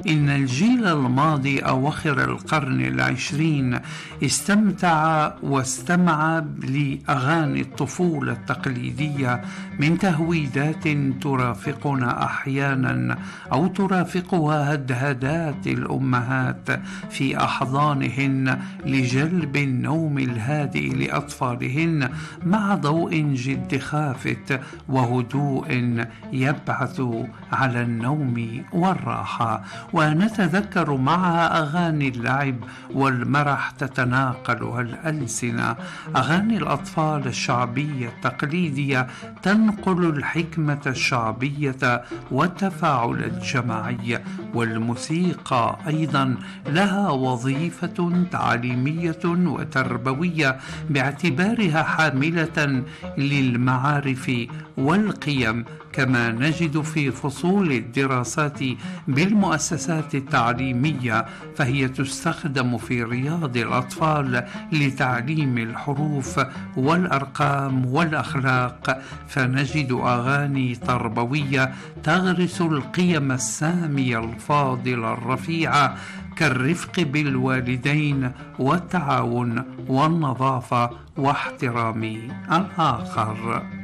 إن الجيل الماضي أواخر القرن العشرين استمتع واستمع لأغاني الطفولة التقليدية من تهويدات ترافقنا أحيانا أو ترافقها هدهدات الأمهات في أحضانهن لجلب النوم الهادئ لأطفالهن مع ضوء جد خافت وهدوء يبعث على النوم والراحة. ونتذكر معها أغاني اللعب والمرح تتناقلها الألسنة. أغاني الأطفال الشعبية التقليدية تنقل الحكمة الشعبية والتفاعل الجماعي. والموسيقى أيضا لها وظيفة تعليمية وتربوية باعتبارها حاملة للمعارف والقيم، كما نجد في فصول الدراسات بالمؤسسات التعليمية فهي تستخدم في رياض الأطفال لتعليم الحروف والأرقام والأخلاق، فنجد أغاني تربوية تغرس القيم السامية الفاضلة الرفيعة كالرفق بالوالدين والتعاون والنظافة واحترام الآخر.